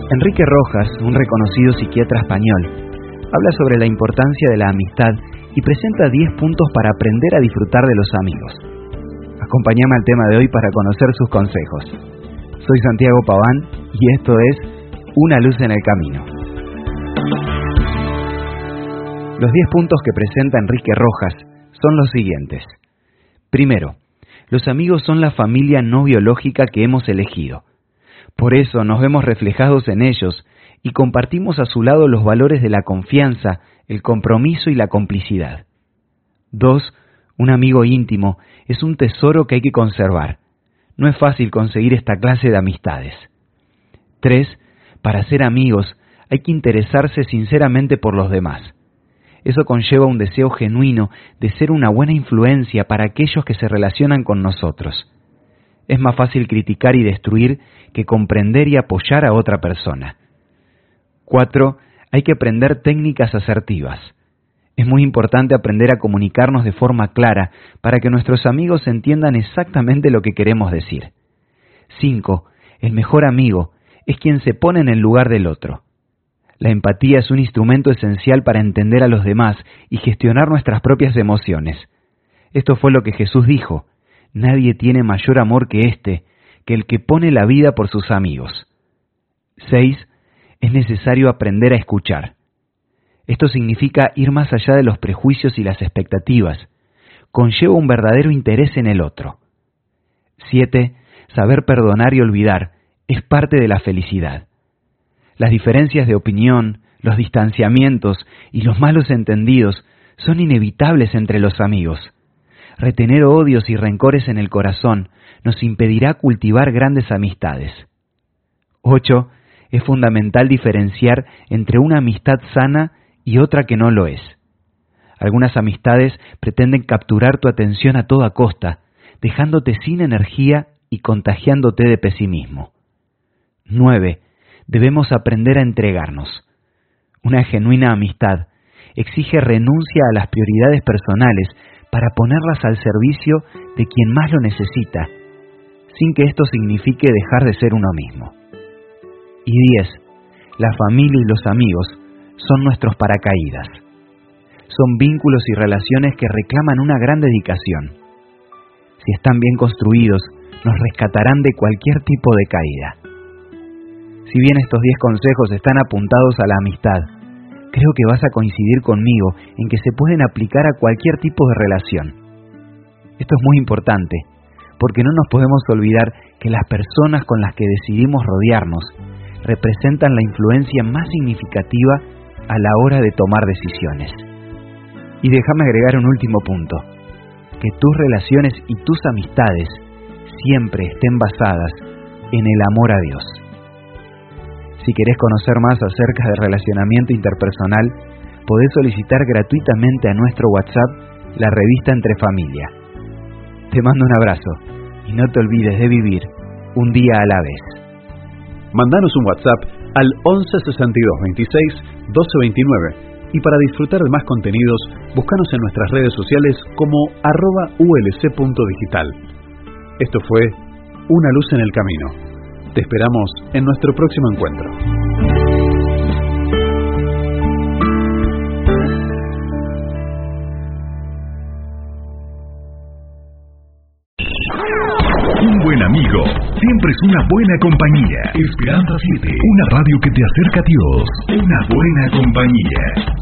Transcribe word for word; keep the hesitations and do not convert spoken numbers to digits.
Enrique Rojas, un reconocido psiquiatra español, habla sobre la importancia de la amistad y presenta diez puntos para aprender a disfrutar de los amigos. Acompáñame al tema de hoy para conocer sus consejos. Soy Santiago Paván y esto es Una luz en el camino. Los diez puntos que presenta Enrique Rojas son los siguientes. Primero, los amigos son la familia no biológica que hemos elegido. Por eso nos vemos reflejados en ellos y compartimos a su lado los valores de la confianza, el compromiso y la complicidad. Dos, un amigo íntimo es un tesoro que hay que conservar. No es fácil conseguir esta clase de amistades. Tres, para ser amigos hay que interesarse sinceramente por los demás. Eso conlleva un deseo genuino de ser una buena influencia para aquellos que se relacionan con nosotros. Es más fácil criticar y destruir que comprender y apoyar a otra persona. Cuatro, hay que aprender técnicas asertivas. Es muy importante aprender a comunicarnos de forma clara para que nuestros amigos entiendan exactamente lo que queremos decir. Cinco, el mejor amigo es quien se pone en el lugar del otro. La empatía es un instrumento esencial para entender a los demás y gestionar nuestras propias emociones. Esto fue lo que Jesús dijo: nadie tiene mayor amor que este, que el que pone la vida por sus amigos. Seis, es necesario aprender a escuchar. Esto significa ir más allá de los prejuicios y las expectativas. Conlleva un verdadero interés en el otro. Siete, saber perdonar y olvidar es parte de la felicidad. Las diferencias de opinión, los distanciamientos y los malos entendidos son inevitables entre los amigos. Retener odios y rencores en el corazón nos impedirá cultivar grandes amistades. Ocho, es fundamental diferenciar entre una amistad sana y otra que no lo es. Algunas amistades pretenden capturar tu atención a toda costa, dejándote sin energía y contagiándote de pesimismo. Nueve, debemos aprender a entregarnos. Una genuina amistad exige renuncia a las prioridades personales para ponerlas al servicio de quien más lo necesita, sin que esto signifique dejar de ser uno mismo. Y diez, la familia y los amigos son nuestros paracaídas. Son vínculos y relaciones que reclaman una gran dedicación. Si están bien construidos, nos rescatarán de cualquier tipo de caída. Si bien estos diez consejos están apuntados a la amistad, creo que vas a coincidir conmigo en que se pueden aplicar a cualquier tipo de relación. Esto es muy importante, porque no nos podemos olvidar que las personas con las que decidimos rodearnos representan la influencia más significativa a la hora de tomar decisiones. Y déjame agregar un último punto: que tus relaciones y tus amistades siempre estén basadas en el amor a Dios. Si querés conocer más acerca del relacionamiento interpersonal, podés solicitar gratuitamente a nuestro WhatsApp la revista Entre Familia. Te mando un abrazo y no te olvides de vivir un día a la vez. Mandanos un WhatsApp al once sesenta y dos veintiséis doce veintinueve y para disfrutar de más contenidos, búscanos en nuestras redes sociales como arroba ulc.digital. Esto fue Una luz en el camino. Te esperamos en nuestro próximo encuentro. Un buen amigo siempre es una buena compañía. Esperanza siete, una radio que te acerca a Dios. Una buena compañía.